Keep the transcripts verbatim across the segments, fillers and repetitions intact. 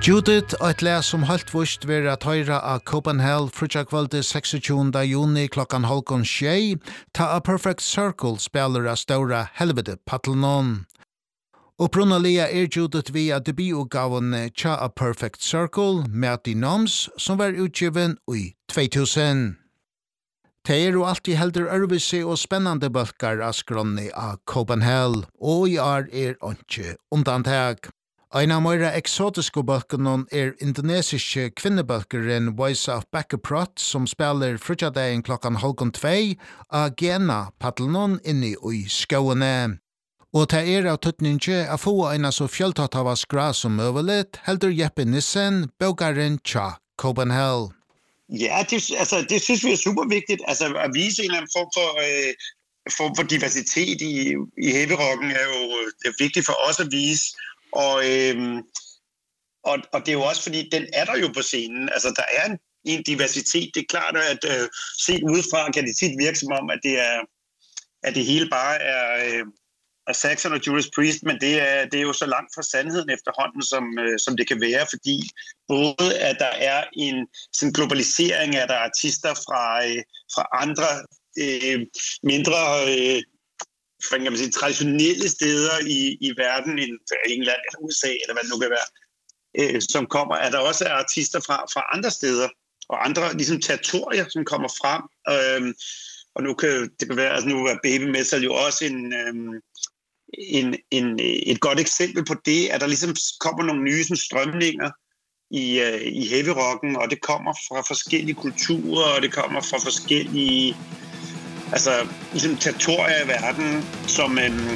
Judith, et læs som halt vust vil at høyre av Copenhagen frutjakvalde seksogtjúgunda juni klokkan halvgån tjei, ta A Perfect Circle spiller av stora helvete Pattlenon. Upprunalia er Judith via debututgaven Tja A Perfect Circle med de noms som var utgiven i två tusen. Det er jo alltid heldur ørvise og spennande bølgar av skronni av Copenhagen, og i år er ikke undantag. Ein av meira eksotiske bølgene er indonesiske kvinnebølgeren Voice of Baccaprot, som spiller frutjadagen klokkan halvgån tvei av Gena Paddlenon inni i skåene. Og det er av tøtninge å få en så fjelltatt av skra som møvelet, heldur Jeppe Nissen, bøgaren Tja Copenhagen. Ja, det, altså, det synes vi er super vigtigt, altså at vise en eller anden form for, øh, form for diversitet i, i heavyrocken er jo det er vigtigt for os at vise. Og, øhm, og, og det er jo også fordi, den er der jo på scenen. Altså, der er en, en diversitet. Det er klart, at øh, set udefra kan det tit virke som om, at det, er, at det hele bare er, øh, er Saxon og Judas Priest, men det er, det er jo så langt fra sandheden efterhånden, som, øh, som det kan være, fordi både at der er en sådan globalisering af der artister fra, øh, fra andre øh, mindre... Øh, kan man sige, traditionelle steder i, i verden, i England eller U S A, eller hvad det nu kan være, øh, som kommer, at der også er artister fra, fra andre steder, og andre ligesom territorier, som kommer frem. Øhm, og nu kan det kan være, altså nu er baby metal jo også en, øhm, en, en, et godt eksempel på det, at der ligesom kommer nogle nye sådan, strømninger i, øh, i heavyrocken, og det kommer fra forskellige kulturer, og det kommer fra forskellige altså ligesom territorier i verden, som, øhm,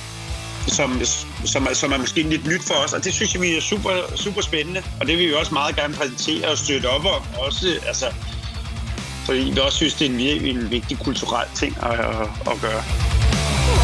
som, som, som er måske lidt nyt for os, og det synes jeg, vi er super, super spændende, og det vil vi også meget gerne præsentere og støtte op om, også, altså, fordi vi også synes, det er en, en vigtig kulturel ting at, at, at gøre.